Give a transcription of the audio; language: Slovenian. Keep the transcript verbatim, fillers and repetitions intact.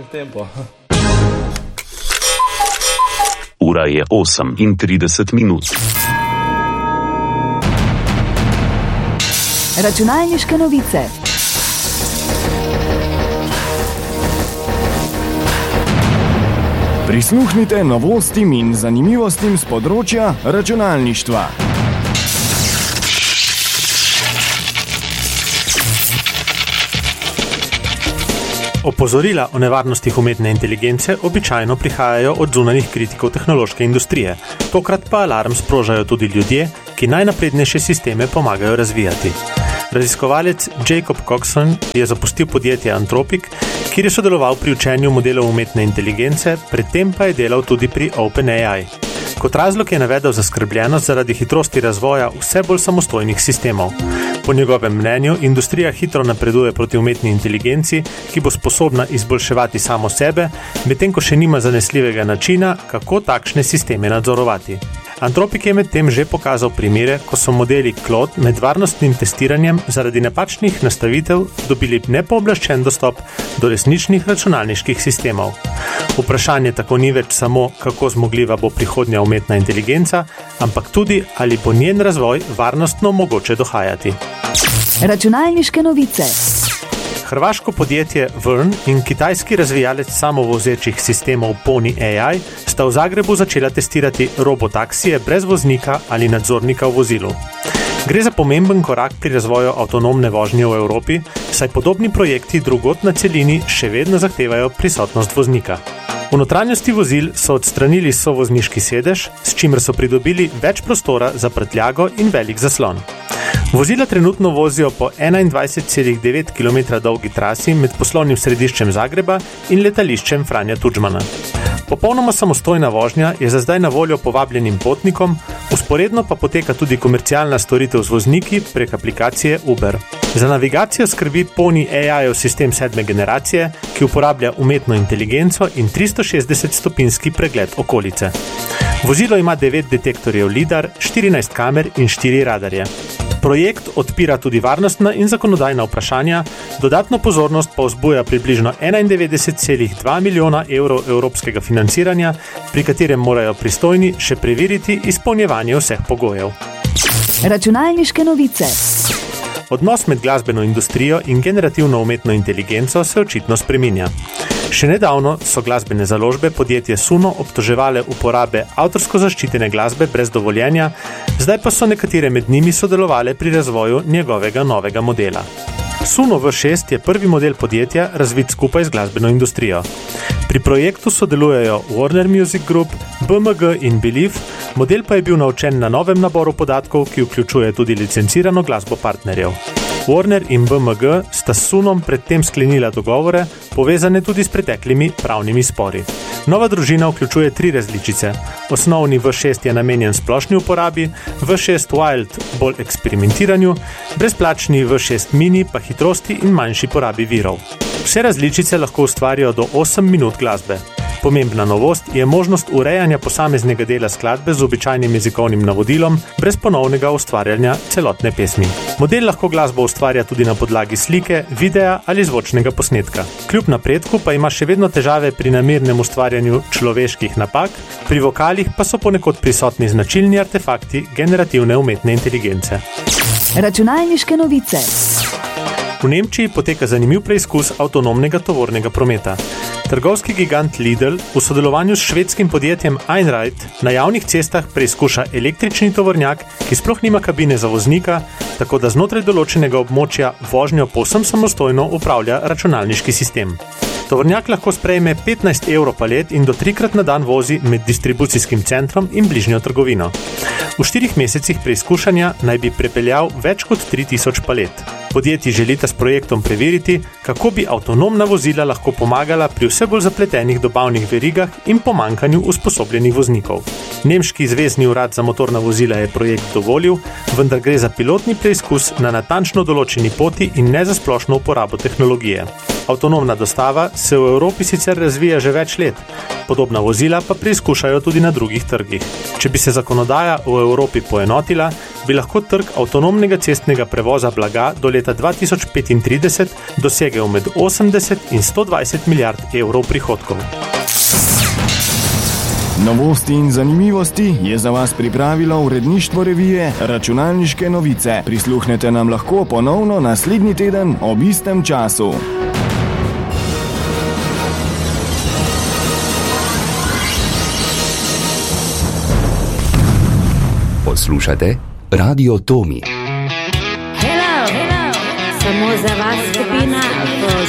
buen tempo. Ura je osem in trideset minut. Računalniške novice. Prisluhnite novostim in zanimivostim z področja računalništva. Opozorila o nevarnostih umetne inteligence običajno prihajajo od zunanjih kritikov tehnološke industrije. Tokrat pa alarm sprožajo tudi ljudje, ki najnaprednejše sisteme pomagajo razvijati. Raziskovalec Jacob Coxon je zapustil podjetje Anthropic, kjer je sodeloval pri učenju modelov umetne inteligence, predtem pa je delal tudi pri OpenAI. Kot razlog je navedel zaskrbljenost zaradi hitrosti razvoja vse bolj samostojnih sistemov. Po njegovem mnenju, industrija hitro napreduje proti umetni inteligenci, ki bo sposobna izboljševati samo sebe, medtem ko še nima zanesljivega načina, kako takšne sisteme nadzorovati. Anthropic je medtem že pokazal primere, ko so modeli Claude med varnostnim testiranjem zaradi napačnih nastavitev dobili nepooblaščen dostop do resničnih računalniških sistemov. Vprašanje tako ni več samo, kako zmogljiva bo prihodnja umetna inteligenca, ampak tudi, ali bo njen razvoj varnostno mogoče dohajati. Računalniške novice. Hrvaško podjetje Vern in kitajski razvijalec samovozečih sistemov Pony A I sta v Zagrebu začela testirati robotaksije brez voznika ali nadzornika v vozilu. Gre za pomemben korak pri razvoju avtonomne vožnje v Evropi, saj podobni projekti drugod na celini še vedno zahtevajo prisotnost voznika. V notranjosti vozil so odstranili sovozniški sedež, s čimer so pridobili več prostora za prtljago in velik zaslon. Vozila trenutno vozijo po enaindvajset celih devet kilometra dolgi trasi med poslovnim središčem Zagreba in letališčem Franja Tudžmana. Popolnoma samostojna vožnja je za zdaj na voljo povabljenim potnikom, vzporedno pa poteka tudi komercialna storitev z vozniki prek aplikacije Uber. Za navigacijo skrbi Pony A I-ov sistem sedme generacije, ki uporablja umetno inteligenco in tristo šestdeset stopinjski pregled okolice. Vozilo ima devet detektorjev lidar, štirinajst kamer in štiri radarje. Projekt odpira tudi varnostna in zakonodajna vprašanja, dodatno pozornost pa vzbuja približno enaindevetdeset celih dva milijona evrov evropskega financiranja, pri katerem morajo pristojni še preveriti izpolnjevanje vseh pogojev. Računalniške novice. Odnos med glasbeno industrijo in generativno umetno inteligenco se očitno spreminja. Še nedavno so glasbene založbe podjetje Suno obtoževale uporabe avtorsko zaščitene glasbe brez dovoljenja, zdaj pa so nekatere med njimi sodelovale pri razvoju njegovega novega modela. Suno V šest je prvi model podjetja, razvit skupaj z glasbeno industrijo. Pri projektu sodelujejo Warner Music Group, B M G in Believe, model pa je bil naučen na novem naboru podatkov, ki vključuje tudi licencirano glasbo partnerjev. Warner in B M G sta s Sunom predtem sklenila dogovore, povezane tudi s preteklimi pravnimi spori. Nova družina vključuje tri različice. Osnovni V šest je namenjen splošni uporabi, V šest Wild bolj eksperimentiranju, brezplačni V šest Mini pa hitrosti in manjši porabi virov. Vse različice lahko ustvarijo do osem minut glasbe. Pomembna novost je možnost urejanja posameznega dela skladbe z običajnim jezikovnim navodilom, brez ponovnega ustvarjanja celotne pesmi. Model lahko glasbo ustvarja tudi na podlagi slike, videa ali zvočnega posnetka. Kljub napredku pa ima še vedno težave pri namernem ustvarjanju človeških napak, pri vokalih pa so ponekod prisotni značilni artefakti generativne umetne inteligence. Računalniške novice. V Nemčiji poteka zanimiv preizkus avtonomnega tovornega prometa. Trgovski gigant Lidl v sodelovanju s švedskim podjetjem Einride na javnih cestah preizkuša električni tovornjak, ki sploh nima kabine za voznika, tako da znotraj določenega območja vožnjo povsem samostojno upravlja računalniški sistem. Tovornjak lahko sprejme petnajst evrov palet in do trikrat na dan vozi med distribucijskim centrom in bližnjo trgovino. V štirih mesecih preizkušanja naj bi prepeljal več kot tri tisoč palet. Podjetji želita s projektom preveriti, kako bi avtonomna vozila lahko pomagala pri vse bolj zapletenih dobavnih verigah in pomanjkanju usposobljenih voznikov. Nemški zvezni urad za motorna vozila je projekt dovolil, vendar gre za pilotni preizkus na natančno določeni poti in ne za splošno uporabo tehnologije. Avtonomna dostava se v Evropi sicer razvija že več let, podobna vozila pa preizkušajo tudi na drugih trgih. Če bi se zakonodaja v Evropi poenotila, bi bi lahko trg avtonomnega cestnega prevoza blaga do leta dva tisoč petintrideset dosegel med osemdeset in sto dvajset milijard evrov prihodkov. Novosti in zanimivosti je za vas pripravilo uredništvo revije Računalniške novice. Prisluhnete nam lahko ponovno naslednji teden ob istem času. Poslušate Radio Tomi. Hello, hello. Samo za vas skupina